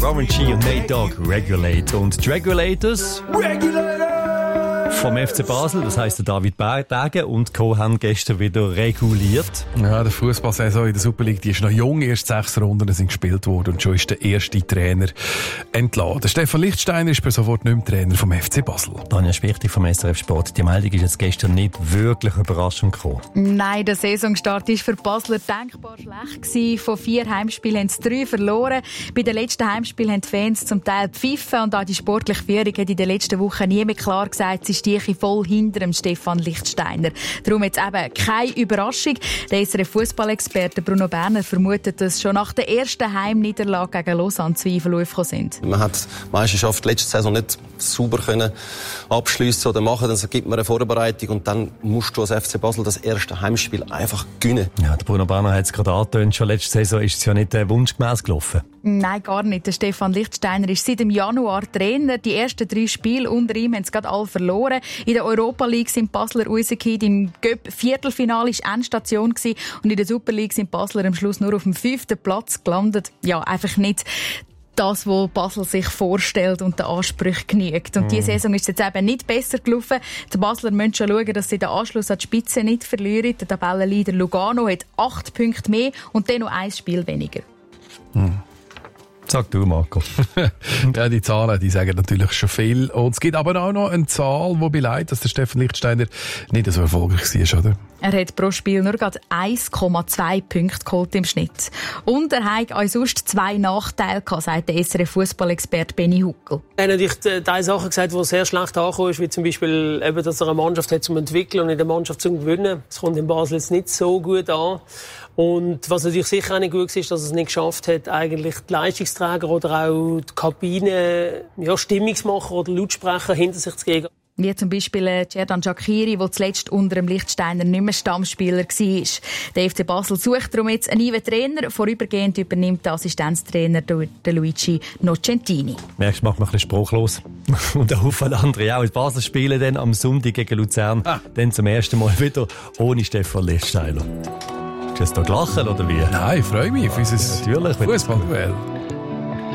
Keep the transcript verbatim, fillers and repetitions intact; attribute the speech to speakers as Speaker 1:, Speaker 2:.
Speaker 1: Warren G und Nate Dogg, Regulate. Und die Regulators... Regulator! Vom F C Basel, das heisst der David Berge und Co. haben gestern wieder reguliert.
Speaker 2: Ja, der Fußballsaison in der Super League, die ist noch jung, erst sechs Runden sind gespielt worden und schon ist der erste Trainer entlassen. Der Stefan Lichtsteiner ist per sofort nicht mehr Trainer vom F C Basel.
Speaker 1: Daniel Spichtig vom S R F Sport. Die Meldung ist jetzt gestern nicht wirklich überraschend gekommen.
Speaker 3: Nein, der Saisonstart war für Basler denkbar schlecht gewesen. Von vier Heimspielen haben sie drei verloren. Bei den letzten Heimspielen haben die Fans zum Teil pfiffen und auch die sportliche Führung hat in den letzten Wochen nie mehr klar gesagt, sie stehe voll hinter dem Stefan Lichtsteiner. Darum jetzt eben keine Überraschung. Der S R F-Fußballexperte Bruno Berner vermutet, dass schon nach der ersten Heimniederlage gegen Lausanne Zweifel aufgekommen sind.
Speaker 4: Man hat die Meisterschaft letzte Saison nicht sauber können abschliessen oder machen. Dann gibt man eine Vorbereitung und dann musst du als F C Basel das erste Heimspiel einfach gewinnen.
Speaker 1: Ja, der Bruno Berner hat es gerade angetönt. Schon letzte Saison ist es ja nicht äh, wunschgemäss gelaufen.
Speaker 3: Nein, gar nicht. Der Stefan Lichtsteiner ist seit dem Januar Trainer. Die ersten drei Spiele unter ihm haben sie gerade alle verloren. In der Europa League sind Basler rausgekommen. Im Göpp-Viertelfinale war Endstation gewesen. Und in der Super League sind Basler am Schluss nur auf dem fünften Platz gelandet. Ja, einfach nicht das, was Basel sich vorstellt und den Ansprüchen genügt. Und mm. diese Saison ist es jetzt eben nicht besser gelaufen. Die Basler müssen schon schauen, dass sie den Anschluss an die Spitze nicht verlieren. Der Tabellenleader Lugano hat acht Punkte mehr und dann noch ein Spiel weniger.
Speaker 1: Mm. Sag du, Marco.
Speaker 2: Ja, die Zahlen, die sagen natürlich schon viel. Und es gibt aber auch noch eine Zahl, die beleidigt, dass der Stefan Lichtsteiner nicht so erfolgreich war, oder?
Speaker 3: Er hat pro Spiel nur gerade eins Komma zwei Punkte geholt im Schnitt. Und er hat auch sonst zwei Nachteile gehabt, sagt der S R F-Fußballexperte Benny Huckel.
Speaker 5: Er hat natürlich drei Sachen gesagt, die sehr schlecht angekommen ist, wie zum Beispiel, eben, dass er eine Mannschaft hat zum Entwickeln und in der Mannschaft zum Gewinnen. Das kommt in Basel jetzt nicht so gut an. Und was natürlich sicher auch nicht gut ist, ist, dass er es nicht geschafft hat, eigentlich die Leistungsträger oder auch die Kabine, ja, Stimmungsmacher oder Lautsprecher hinter sich zu geben.
Speaker 3: Wie zum Beispiel Cerdan Shaqiri, der zuletzt unter dem Lichtsteiner nicht mehr Stammspieler war. Der F C Basel sucht darum jetzt einen neuen Trainer. Vorübergehend übernimmt der Assistenztrainer der Luigi Nocentini.
Speaker 1: Merkst du, macht man ein bisschen spruchlos. Und auch viele andere auch. In Basel spielen dann am Sonntag gegen Luzern. Ah. Dann zum ersten Mal wieder ohne Stefan Lichtsteiner. Hast du da gelacht, oder wie?
Speaker 2: Nein, ich freue mich auf unser
Speaker 1: Fußballduell.